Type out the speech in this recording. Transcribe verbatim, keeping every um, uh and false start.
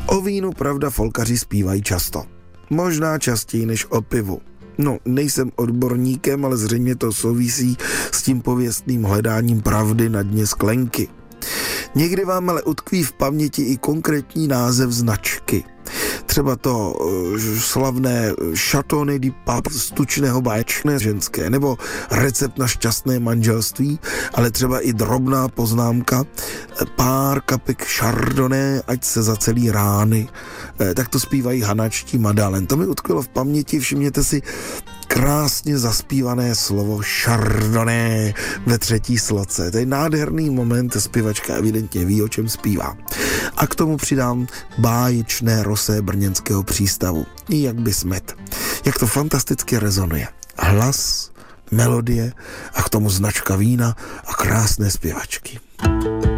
O vínu, pravda, folkaři zpívají často. Možná častěji než o pivu. No, nejsem odborníkem, ale zřejmě to souvisí s tím pověstným hledáním pravdy na dně sklenky. Někdy vám ale utkví v paměti i konkrétní název značky. Třeba to uh, slavné Chateauneuf du Pape z tučného báječné ženské, nebo recept na šťastné manželství, ale třeba i drobná poznámka, pár kapek Chardonnay, ať se zacelí rány. Eh, tak to zpívají hanačtí Madalen. To mi utkvělo v paměti, všimněte si, krásně zaspívané slovo Chardonnay ve třetí sloce. To je nádherný moment, zpěvačka evidentně ví, o čem zpívá. A k tomu přidám báječné rosé brněnského přístavu. Jak by smet. Jak to fantasticky rezonuje. Hlas, melodie a k tomu značka vína a krásné zpěvačky.